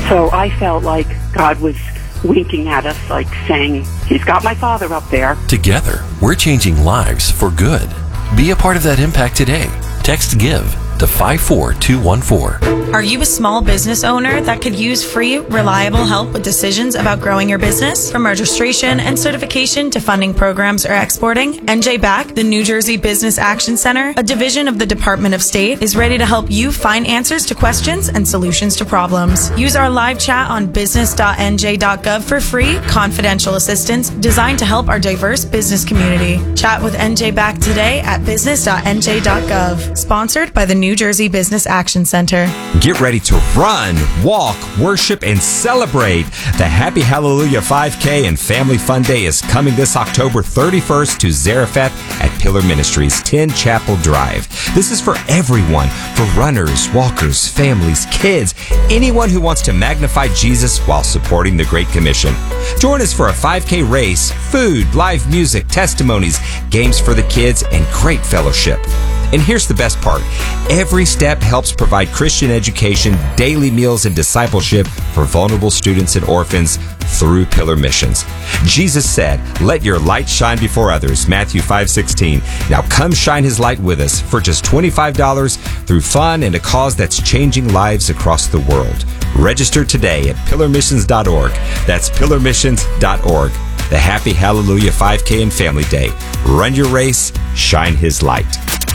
So I felt like God was winking at us, like saying, he's got my father up there. Together, we're changing lives for good. Be a part of that impact today. Text GIVE to 54214. Are you a small business owner that could use free, reliable help with decisions about growing your business? From registration and certification to funding programs or exporting, NJ-BAC, the New Jersey Business Action Center, a division of the Department of State, is ready to help you find answers to questions and solutions to problems. Use our live chat on business.nj.gov for free, confidential assistance designed to help our diverse business community. Chat with NJ-BAC today at business.nj.gov. Sponsored by the New Jersey Business Action Center. Get ready to run, walk, worship, and celebrate. The Happy Hallelujah 5K and Family Fun Day is coming this October 31st to Zarephath at Pillar Ministries, 10 Chapel Drive. This is for everyone, for runners, walkers, families, kids, anyone who wants to magnify Jesus while supporting the Great Commission. Join us for a 5K race, food, live music, testimonies, games for the kids, and great fellowship. And here's the best part. Every step helps provide Christian education, daily meals, and discipleship for vulnerable students and orphans through Pillar Missions. Jesus said, "Let your light shine before others," Matthew 5:16. Now come shine his light with us for just $25 through fun and a cause that's changing lives across the world. Register today at pillarmissions.org. That's pillarmissions.org. The Happy Hallelujah 5K and Family Day. Run your race, shine his light.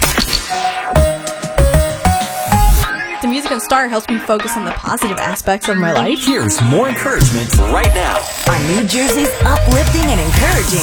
The music on Star helps me focus on the positive aspects of my life. Here's more encouragement right now on New Jersey's uplifting and encouraging